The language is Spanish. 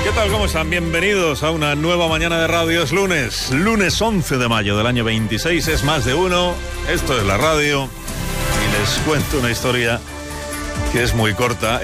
¿Qué tal? ¿Cómo están? Bienvenidos a una nueva mañana de radio. Es lunes 11 de mayo del año 26, es más de uno. Esto es la radio y les cuento una historia que es muy corta.